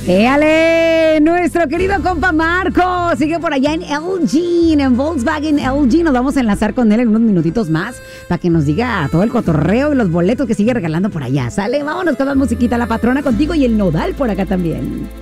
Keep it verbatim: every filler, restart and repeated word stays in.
¡Éale! Nuestro querido compa Marco sigue por allá en L G, en Volkswagen L G. Nos vamos a enlazar con él en unos minutitos más para que nos diga todo el cotorreo y los boletos que sigue regalando por allá. ¿Sale? Vámonos con la musiquita, la patrona contigo y el nodal por acá también.